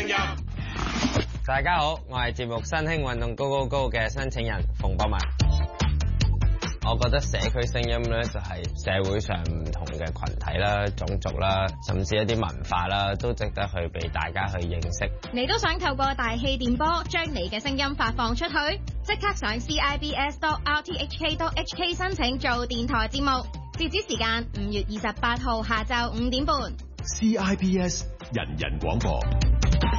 聲音。 大家好，我係節目新興運動高高高嘅申請人馮博文。我覺得社區聲音咧就係社會上唔同嘅群體啦、種族啦，甚至一啲文化啦，都值得去俾大家去認識。 你都想透過大氣電波將你嘅聲音發放出去？即刻上 cibs.rthk.hk 申請做電台節目，截止時間5月28號下晝5點半。 CIBS 人人廣播。